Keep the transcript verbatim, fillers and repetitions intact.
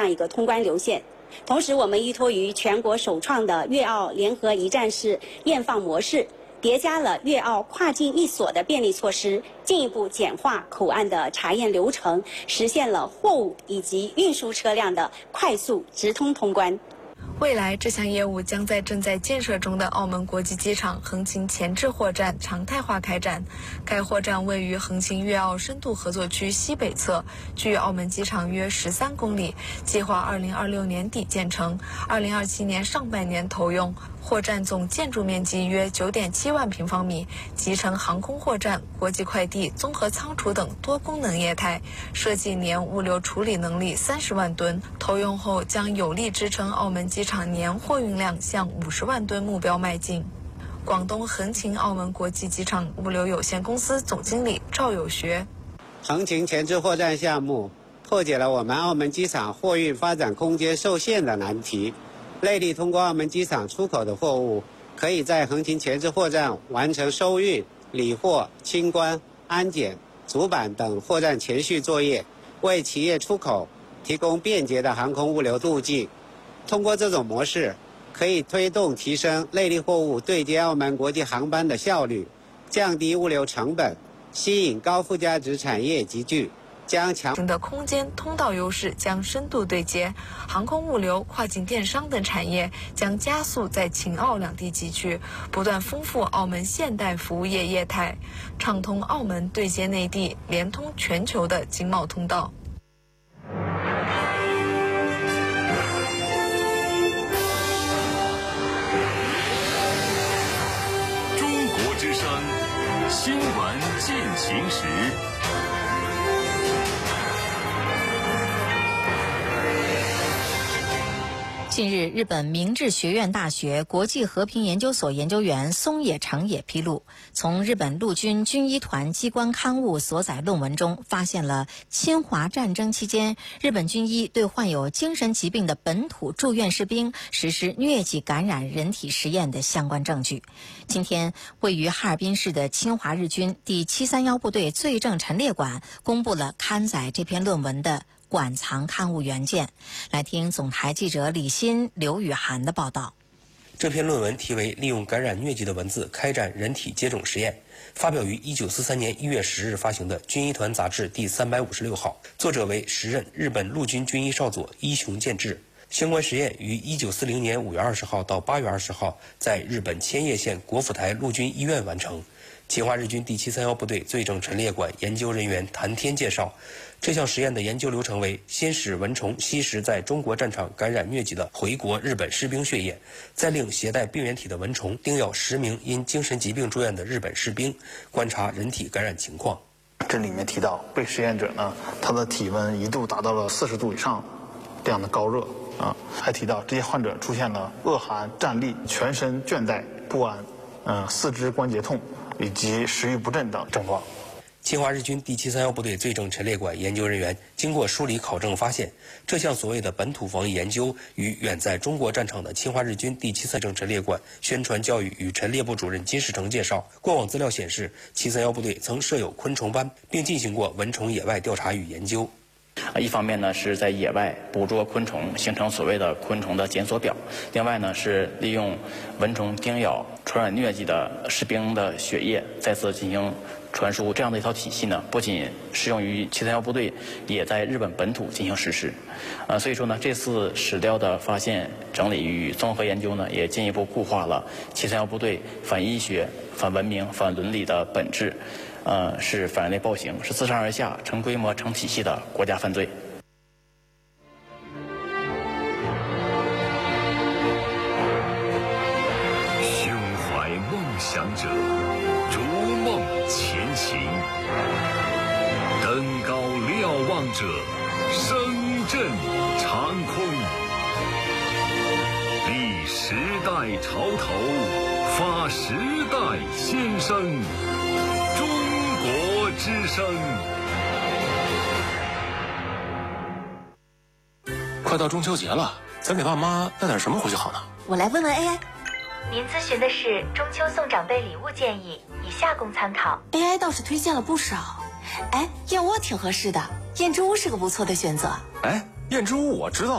样一个通关流线。同时，我们依托于全国首创的粤澳联合一站式验放模式，叠加了粤澳跨境一锁的便利措施，进一步简化口岸的查验流程，实现了货物以及运输车辆的快速直通通关。 未来，这项业务将在正在建设中的澳门国际机场横琴前置货站常态化开展。该货站位于横琴粤澳深度合作区西北侧，距澳门机场约十三公里，计划二零二六年底建成，二零二七年上半年投用。货站总建筑面积约九点七万平方米，集成航空货站、国际快递、综合仓储等多功能业态，设计年物流处理能力三十万吨，投用后将有力支撑澳门机场年货运量向五十万吨目标迈进。广东横琴澳门国际机场物流有限公司总经理赵有学： 横琴前置货站项目破解了我们澳门机场货运发展空间受限的难题。内地通过澳门机场出口的货物，可以在横琴前置货站完成收运、理货、清关、安检、主板等货站前序作业，为企业出口提供便捷的航空物流路径。通过这种模式，可以推动提升内地货物对接澳门国际航班的效率，降低物流成本，吸引高附加值产业集聚。将强的空间通道优势将深度对接，航空物流、跨境电商等产业将加速在秦澳两地集聚，不断丰富澳门现代服务业业态，畅通澳门对接内地、连通全球的经贸通道。 中国之声新闻进行时。 近日，日本明治学院大学国际和平研究所研究员松野长也披露，从日本陆军军医团机关刊物所载论文中，发现了侵华战争期间日本军医对患有精神疾病的本土驻院士兵实施疟疾感染人体实验的相关证据。今天，位于哈尔滨市的侵华日军第七三一部队罪证陈列馆公布了刊载这篇论文的馆藏刊物原件。来听总台记者李欣、刘雨涵的报道。 这篇论文题为《利用感染疟疾的文字开展人体接种实验》，发表于一九四三年一月十日发行的《军医团杂志》第三百五十六号，作者为时任日本陆军军医少佐伊雄健治。相关实验于一九四零年五月二十号到八月二十号在日本千叶县国府台陆军医院完成。侵华日军第七三一部队罪证陈列馆研究人员谭天介绍，这项实验的研究流程为：先使蚊虫吸食在中国战场感染疟疾的回国日本士兵血液，再令携带病原体的蚊虫叮咬十名因精神疾病住院的日本士兵，观察人体感染情况。 这里面提到，被实验者呢，他的体温一度达到了四十度以上这样的高热啊，还提到这些患者出现了恶寒、战栗、全身倦怠、不安，嗯、呃，四肢关节痛以及食欲不振等症状。 侵华日军第七三一部队罪证陈列馆研究人员经过梳理考证发现，这项所谓的本土防疫研究与远在中国战场的侵华日军第七三一陈列馆宣传教育与陈列部主任金世成介绍，过往资料显示，七三一部队曾设有昆虫班，并进行过蚊虫野外调查与研究。 一方面呢是在野外捕捉昆虫，形成所谓的昆虫的检索表；另外呢是利用蚊虫叮咬传染疟疾的士兵的血液，再次进行传输。这样的一套体系呢，不仅适用于七三一部队，也在日本本土进行实施。呃，所以说呢，这次史料的发现、整理与综合研究呢，也进一步固化了七三一部队反医学、反文明、反伦理的本质。呃，是反人类暴行，是自上而下、成规模、成体系的国家犯罪。 胸怀梦想者，逐梦前行；登高瞭望者，声震长空。立时代潮头，发时代先声。中国之声。 快到中秋节了，咱给爸妈带点什么回去好呢？ 我来问问 A I。 您咨询的是中秋送长辈礼物建议，以下供参考。 A I 倒是推荐了不少。哎，燕窝挺合适的，燕之屋是个不错的选择。 哎，燕之屋我知道。